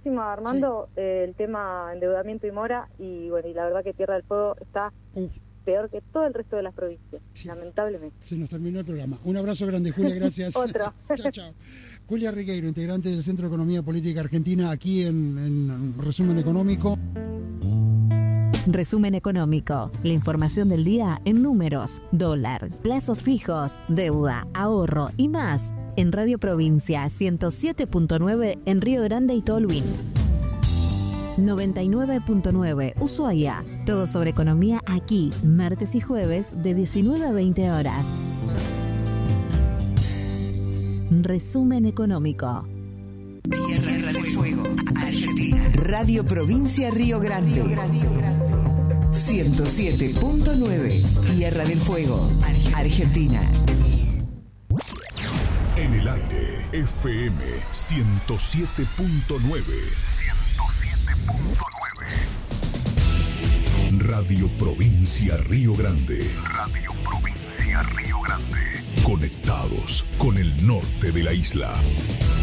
próximo, Armando, el tema endeudamiento y mora, y bueno, y la verdad que Tierra del Fuego está peor que todo el resto de las provincias, lamentablemente. Se nos terminó el programa. Un abrazo grande, Julia, gracias. Otro. Chao, chao. Julia Riqueiro, integrante del Centro de Economía Política Argentina, aquí en Resumen Económico. Resumen económico. La información del día en números, dólar, plazos fijos, deuda, ahorro y más. En Radio Provincia 107.9 en Río Grande y Tolwyn. 99.9 Ushuaia. Todo sobre economía aquí, martes y jueves de 19 a 20 horas. Resumen económico. Tierra del Fuego, Argentina. Radio Provincia Río Grande. 107.9 Tierra del Fuego, Argentina. En el aire, FM 107.9. Radio Provincia Río Grande. Radio Provincia Río Grande. Conectados con el norte de la isla.